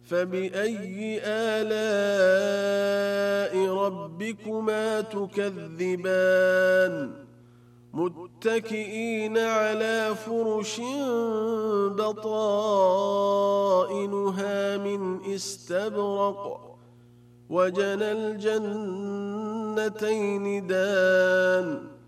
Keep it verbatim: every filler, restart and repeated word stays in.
فبأي آلاء ربكما تكذبان متكئين على فرش بطائنها من استبرق وجنى الجنتين دان